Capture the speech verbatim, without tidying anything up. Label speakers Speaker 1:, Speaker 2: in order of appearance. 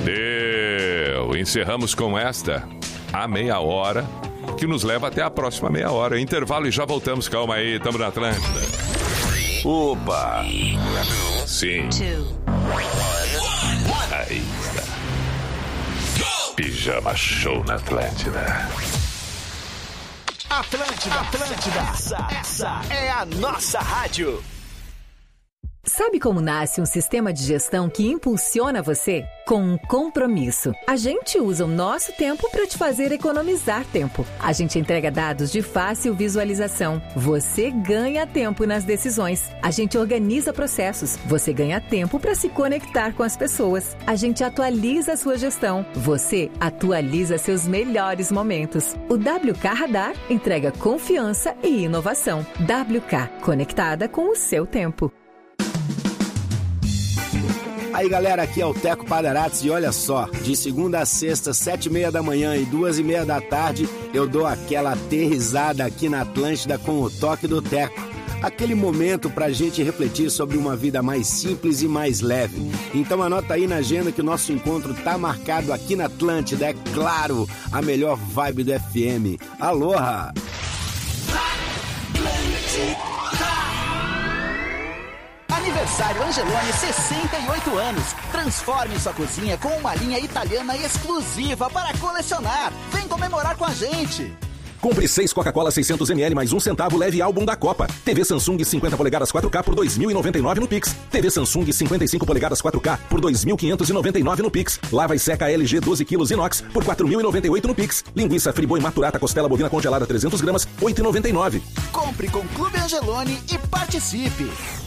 Speaker 1: Deu. Encerramos com esta, a meia hora, que nos leva até a próxima meia hora. Intervalo e já voltamos. Calma aí, estamos na Atlântida. Opa! Sim. Aí está. Pijama Show na Atlântida.
Speaker 2: Atlântida, Atlântida, essa, essa é a nossa rádio.
Speaker 3: Sabe como nasce um sistema de gestão que impulsiona você? Com um compromisso. A gente usa o nosso tempo para te fazer economizar tempo. A gente entrega dados de fácil visualização. Você ganha tempo nas decisões. A gente organiza processos. Você ganha tempo para se conectar com as pessoas. A gente atualiza a sua gestão. Você atualiza seus melhores momentos. O W K Radar entrega confiança e inovação. W K, conectada com o seu tempo.
Speaker 4: Aí galera, aqui é o Teco Padarates e olha só, de segunda a sexta, sete e meia da manhã e duas e meia da tarde, eu dou aquela aterrissada aqui na Atlântida com o toque do Teco. Aquele momento pra gente refletir sobre uma vida mais simples e mais leve. Então anota aí na agenda que o nosso encontro tá marcado aqui na Atlântida, é claro, a melhor vibe do F M. Aloha!
Speaker 2: Aniversário Angeloni, sessenta e oito anos. Transforme sua cozinha com uma linha italiana exclusiva para colecionar. Vem comemorar com a gente.
Speaker 5: Compre seis Coca-Cola seiscentos mililitros mais um centavo, leve álbum da Copa. T V Samsung cinquenta polegadas quatro K por dois mil e noventa e nove no Pix. T V Samsung cinquenta e cinco polegadas quatro K por dois mil quinhentos e noventa e nove no Pix. Lava e seca L G doze quilos inox por quatro mil e noventa e oito no Pix. Linguiça Friboi Maturata costela bovina congelada trezentos gramas, oito e noventa e nove.
Speaker 2: Compre com Clube Angeloni e participe.